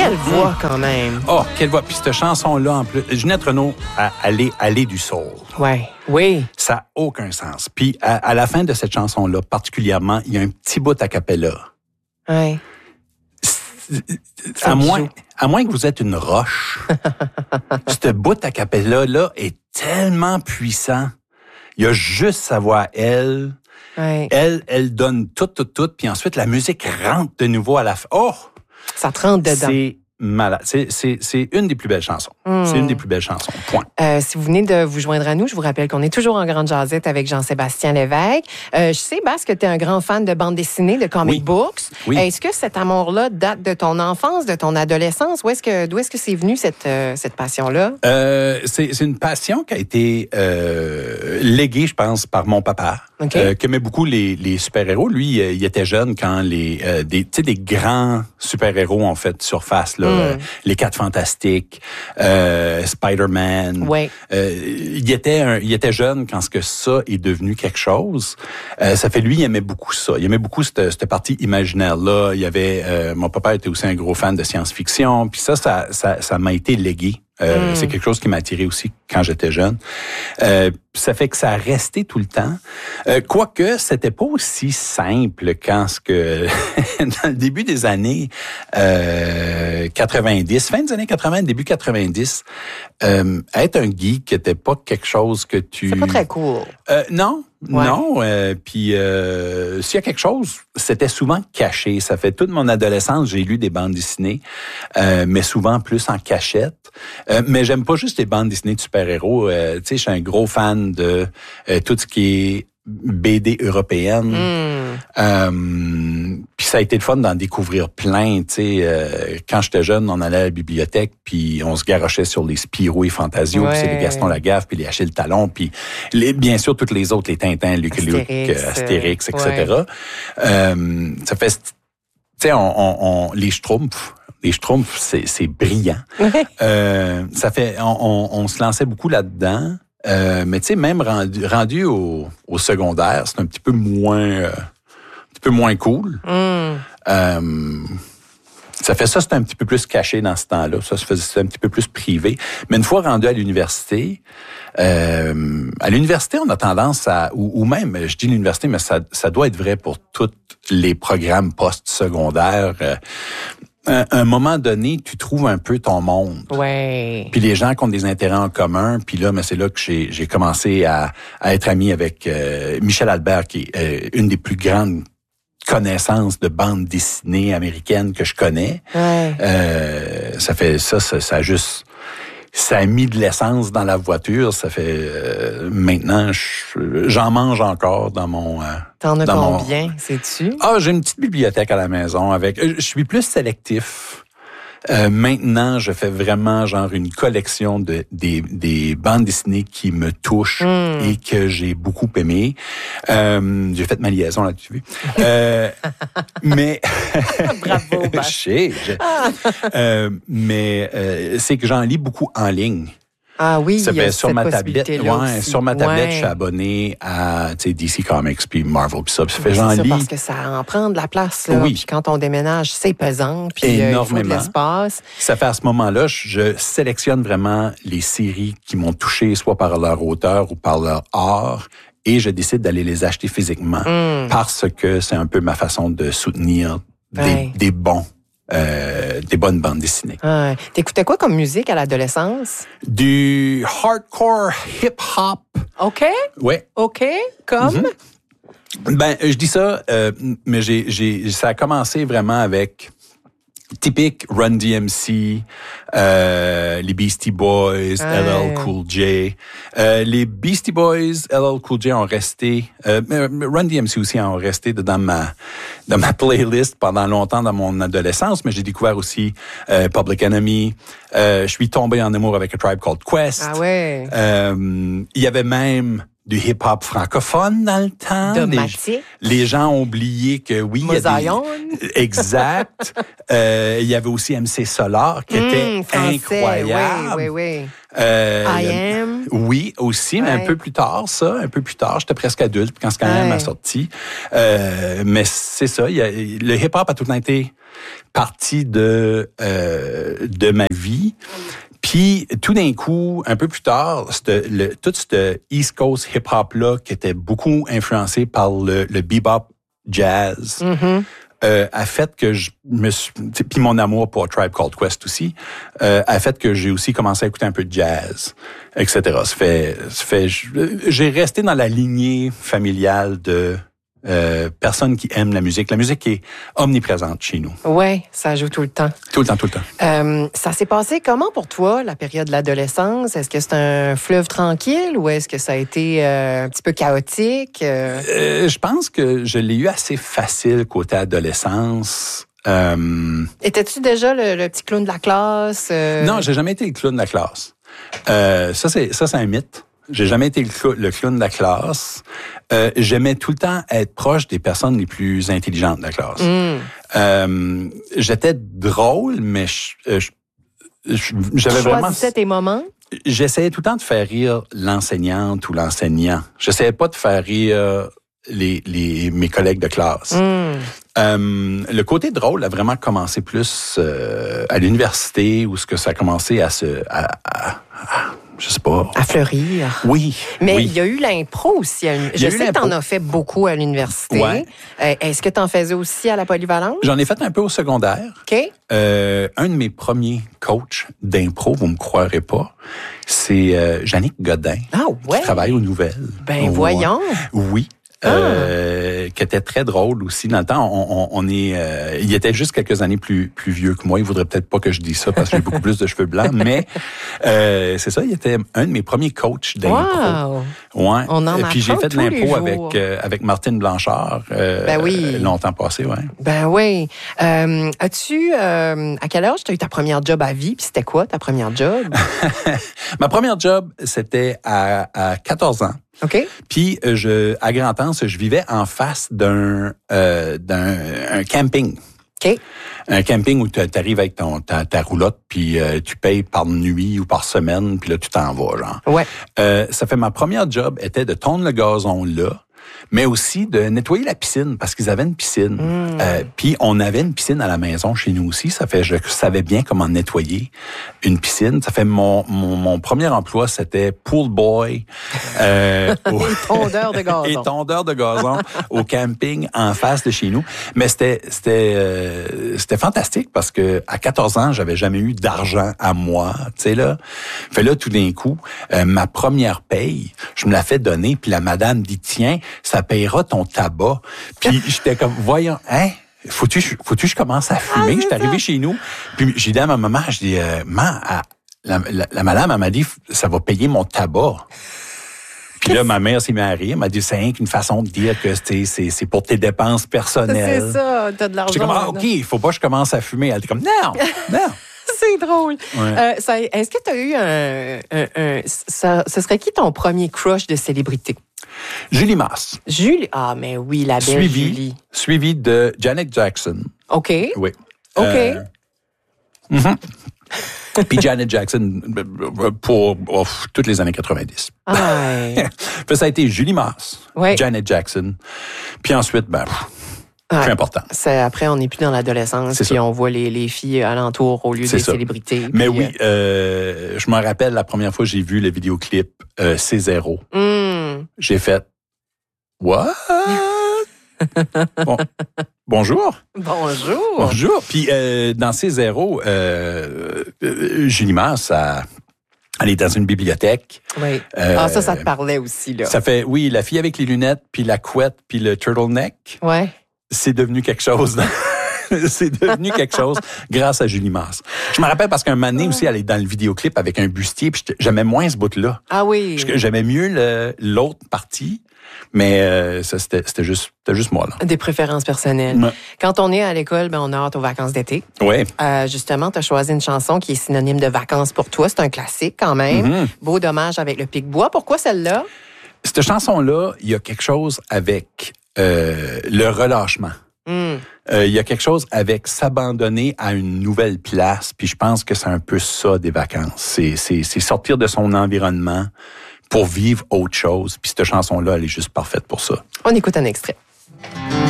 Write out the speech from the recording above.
Quelle voix, quand même. Oh, quelle voix. Puis cette chanson-là, en plus, Ginette Renault, elle est du soul. Ouais. Oui. Ça n'a aucun sens. Puis à la fin de cette chanson-là, particulièrement, il y a un petit bout a cappella. Ouais. À moins que vous êtes une roche, ce bout a cappella-là est tellement puissant. Il y a juste sa voix, elle. Ouais. Elle donne tout, puis ensuite, la musique rentre de nouveau à la fin. Oh! Ça te rentre dedans. C'est malade. C'est une des plus belles chansons. C'est une des plus belles chansons. Point. Si vous venez de vous joindre à nous, je vous rappelle qu'on est toujours en grande jasette avec Jean-Sébastien Lévesque. Je sais, Bas, que tu es un grand fan de bande dessinée, de comic books. Oui. Est-ce que cet amour-là date de ton enfance, de ton adolescence? D'où est-ce que c'est venu, cette passion-là? C'est une passion qui a été léguée, je pense, par mon papa, qui aimait beaucoup les super-héros. Lui, il était jeune quand des grands super-héros ont fait surface, là, les Quatre Fantastiques, Spider-Man. Ouais. Il était jeune quand ça est devenu quelque chose. Ça fait lui, il aimait beaucoup ça. Il aimait beaucoup cette partie imaginaire-là. Il y avait mon papa était aussi un gros fan de science-fiction. Puis ça m'a été légué. C'est quelque chose qui m'a attiré aussi quand j'étais jeune. Ça fait que ça a resté tout le temps. Quoique, c'était pas aussi simple quand dans le début des années 90, fin des années 80, début 90, être un geek n'était pas quelque chose que tu... C'est pas très cool. Non. Ouais. Non, puis s'il y a quelque chose, c'était souvent caché. Ça fait toute mon adolescence, j'ai lu des bandes dessinées, mais souvent plus en cachette. Mais j'aime pas juste les bandes dessinées de super-héros. Tu sais, je suis un gros fan de tout ce qui est BD européenne. Puis ça a été le fun d'en découvrir plein. Tu sais, quand j'étais jeune, on allait à la bibliothèque, puis on se garochait sur les Spirou et Fantasio, puis c'est les Gaston Lagaffe, puis les Achille Talon, puis bien sûr toutes les autres, les Tintin, Lucky Luke, Astérix, etc. Ça fait, tu sais, les Schtroumpfs. Les Schtroumpfs, c'est brillant. Ça fait, on se lançait beaucoup là-dedans. Mais tu sais, même rendu au secondaire, c'est un petit peu moins cool. Ça fait ça, c'est un petit peu plus caché dans ce temps-là. Ça se faisait un petit peu plus privé. Mais une fois rendu à l'université, on a tendance à, ou même, je dis l'université, mais ça doit être vrai pour tous les programmes post-secondaires. À un moment donné, tu trouves un peu ton monde. Ouais. Puis les gens qui ont des intérêts en commun. Puis là, mais c'est là que j'ai commencé à être ami avec Michel Albert, qui est une des plus grandes connaissances de bande dessinée américaine que je connais. Ouais. Ça fait ça a mis de l'essence dans la voiture. Ça fait maintenant, j'en mange encore dans mon. T'en as combien, sais-tu? J'ai une petite bibliothèque à la maison avec. Je suis plus sélectif. Maintenant, je fais vraiment genre une collection des bandes dessinées qui me touchent et que j'ai beaucoup aimé. J'ai fait ma liaison là-dessus. Mais bravo, Bas. Mais c'est que j'en lis beaucoup en ligne. Ah oui, ça fait sur ma tablette. Ouais, sur ma tablette, je suis abonné à DC Comics puis Marvel puis ça. Ça fait j'en lis parce que ça en prend de la place là. Oui. Puis quand on déménage, c'est pesant. Puis énormément. Il faut de l'espace. Ça fait à ce moment-là, je sélectionne vraiment les séries qui m'ont touché, soit par leur auteur ou par leur art. Et je décide d'aller les acheter physiquement parce que c'est un peu ma façon de soutenir des bonnes bandes dessinées. T'écoutais quoi comme musique à l'adolescence? Du hardcore hip-hop. OK. Ouais. OK. Comme? Ben, je dis ça, mais ça a commencé vraiment avec typique Run DMC, les Beastie Boys, LL Cool J. Les Beastie Boys, LL Cool J ont resté, Run DMC aussi ont resté dans ma playlist pendant longtemps dans mon adolescence, mais j'ai découvert aussi Public Enemy. Je suis tombé en amour avec A Tribe Called Quest. Ah ouais. Il y avait même du hip-hop francophone dans le temps. Les gens ont oublié que oui, il y a des... Exact. Il y avait aussi MC Solar qui était incroyable. Oui. I Am. Oui, aussi, mais un peu plus tard, un peu plus tard. J'étais presque adulte quand I Am a sorti. Mais c'est ça, le hip-hop a tout le temps été partie de ma vie. Puis, tout d'un coup, un peu plus tard, tout ce East Coast hip-hop-là, qui était beaucoup influencé par le bebop jazz, a fait que je me suis... Puis mon amour pour Tribe Called Quest aussi, a fait que j'ai aussi commencé à écouter un peu de jazz, etc. J'ai resté dans la lignée familiale de... personnes qui aiment la musique. La musique est omniprésente chez nous. Oui, ça joue tout le temps. Tout le temps. Ça s'est passé comment pour toi, la période de l'adolescence? Est-ce que c'est un fleuve tranquille ou est-ce que ça a été un petit peu chaotique? Je pense que je l'ai eu assez facile côté adolescence. Étais-tu déjà le petit clown de la classe? Non, j'ai jamais été le clown de la classe. Ça, c'est un mythe. J'ai jamais été le clown de la classe. J'aimais tout le temps être proche des personnes les plus intelligentes de la classe. J'étais drôle, mais j'avais vraiment... Tu choisissais tes moments? J'essayais tout le temps de faire rire l'enseignante ou l'enseignant. J'essayais pas de faire rire mes collègues de classe. Le côté drôle a vraiment commencé plus à l'université, où ce que ça a commencé à je sais pas. À fleurir. Oui. Mais il y a eu l'impro aussi. Je sais que tu en as fait beaucoup à l'université. Ouais. Est-ce que tu en faisais aussi à la polyvalente? J'en ai fait un peu au secondaire. OK. Un de mes premiers coachs d'impro, vous me croirez pas, c'est Yannick Godin. Ah ouais? Qui travaille aux Nouvelles. Ben voyons. Oui. Qui était très drôle aussi. Dans le temps, il était juste quelques années plus vieux que moi. Il voudrait peut-être pas que je dise ça parce que j'ai beaucoup plus de cheveux blancs, mais c'est ça, il était un de mes premiers coachs d'impro. Wow. Ouais. On en Et puis j'ai fait de l'impro avec Martine Blanchard longtemps passé, ouais. Ben oui. As-tu à quel âge tu as eu ta première job à vie? Puis c'était quoi ta première job? Ma première job, c'était à 14 ans. OK. Puis à Grand-Anse, je vivais en face d'un camping. OK. Un camping où tu arrives avec ta roulotte, puis tu payes par nuit ou par semaine, puis là, tu t'en vas, genre. Ouais. Ça fait ma première job était de tondre le gazon là, mais aussi de nettoyer la piscine, parce qu'ils avaient une piscine. Puis on avait une piscine à la maison chez nous aussi. Ça fait, je savais bien comment nettoyer une piscine. Ça fait mon premier emploi, c'était pool boy. Et tondeur de gazon. Et tondeur de gazon au camping en face de chez nous. Mais c'était fantastique parce que à 14 ans, j'avais jamais eu d'argent à moi. Tu sais là. Fait là, tout d'un coup, ma première paye, je me la fais donner, puis la madame dit tiens, ça payera ton tabac. Puis j'étais comme, voyons, hein? Faut-tu que je commence à fumer? J'étais arrivé chez nous, puis j'ai dit à ma maman, je dis, la madame, elle m'a dit, ça va payer mon tabac. Puis là, ma mère s'est mise à rire. Elle m'a dit, c'est rien qu'une façon de dire que c'est pour tes dépenses personnelles. C'est ça, t'as de l'argent. J'étais comme, OK, il faut pas que je commence à fumer. Elle était comme, non. C'est drôle. Ouais. Est-ce que tu as eu ce serait qui ton premier crush de célébrité? Julie Masse. Julie? Ah, mais oui, la belle Julie. Suivi de Janet Jackson. OK. Oui. OK. Puis Janet Jackson pour toutes les années 90. Puis ça a été Julie Masse, Janet Jackson. Puis ensuite, plus important. Après, on n'est plus dans l'adolescence, puis on voit les filles alentour au lieu des célébrités. Mais oui, je me rappelle la première fois que j'ai vu le vidéoclip C0. J'ai fait « What? » Bonjour. Bonjour. Puis dans C0, Julie Masse, elle est dans une bibliothèque. Oui. Ça te parlait aussi, là. Ça fait, oui, la fille avec les lunettes, puis la couette, puis le turtleneck. Ouais. C'est devenu quelque chose. C'est devenu quelque chose grâce à Julie Masse. Je me rappelle parce qu'un moment donné aussi, elle est dans le vidéoclip avec un bustier, puis j'aimais moins ce bout-là. Ah oui. J'aimais mieux l'autre partie, mais ça, c'était juste moi, là. Des préférences personnelles. Ouais. Quand on est à l'école, on a hâte aux vacances d'été. Oui. Justement, tu as choisi une chanson qui est synonyme de vacances pour toi. C'est un classique quand même. Mm-hmm. Beau dommage avec le Pic-Bois. Pourquoi celle-là? Cette chanson-là, il y a quelque chose avec le relâchement. Il y a quelque chose avec s'abandonner à une nouvelle place, puis je pense que c'est un peu ça des vacances. C'est sortir de son environnement pour vivre autre chose, puis cette chanson-là, elle est juste parfaite pour ça. On écoute un extrait.